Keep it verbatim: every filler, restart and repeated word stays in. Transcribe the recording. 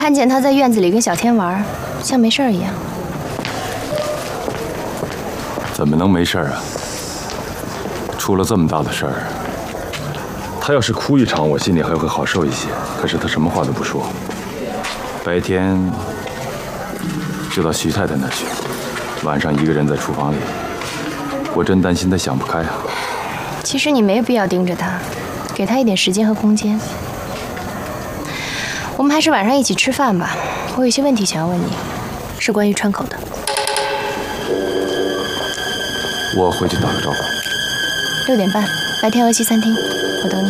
看见他在院子里跟小天玩，像没事儿一样。 怎么能没事啊？出了这么大的事儿，他要是哭一场，我心里还会好受一些。可是他什么话都不说，白天就到徐太太那去，晚上一个人在厨房里。我真担心他想不开啊。 其实你没必要盯着他，给他一点时间和空间。我们还是晚上一起吃饭吧。我有些问题想要问你，是关于川口的。 我回去打个招呼。 六点半，白天鹅西餐厅，我等你。